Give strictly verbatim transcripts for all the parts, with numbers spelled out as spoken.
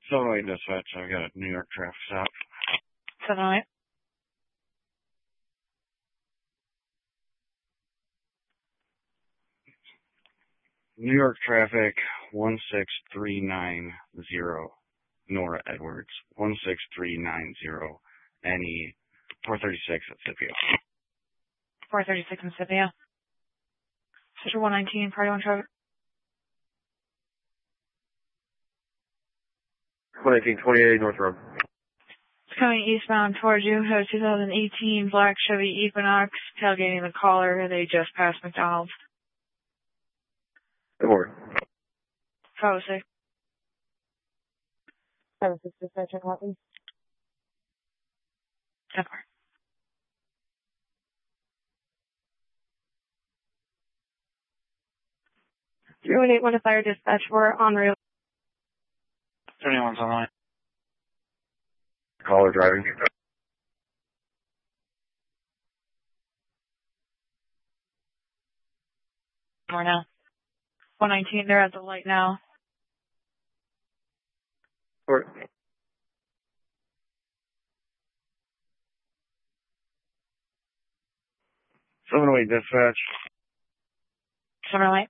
Illinois dispatch, I've got a New York traffic stop. seven oh eight. New York traffic, one six three nine zero. Nora Edwards, one six three nine zero. N E, four thirty-six at Scipio. four thirty-six in Scipio. Sector one nineteen, party one traffic. one nineteen twenty-eight North Road. It's coming eastbound towards you. Has a two thousand eighteen black Chevy Equinox tailgating the caller. They just passed McDonald's. Good morning. five oh six. five oh six dispatch, Hotly. ten four. three one eight one to fire dispatch. We're on rail. twenty-one's online. Caller driving. More now. one nineteen, they're at the light now. Or seven oh eight dispatch. seven oh eight.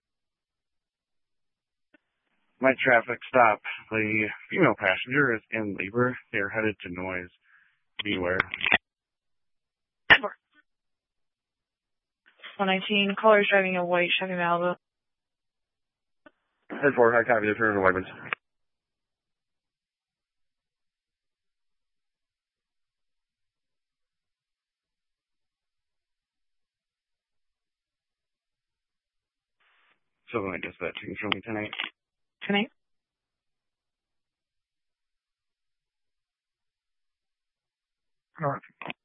My traffic stop. The female passenger is in labor. They're headed to Noise. Beware. one nineteen, caller's driving a white Chevy Malibu. ten four, high copy, return to Wegmans. seven oh eight dispatch. You can show me ten eight. ten eight. All right.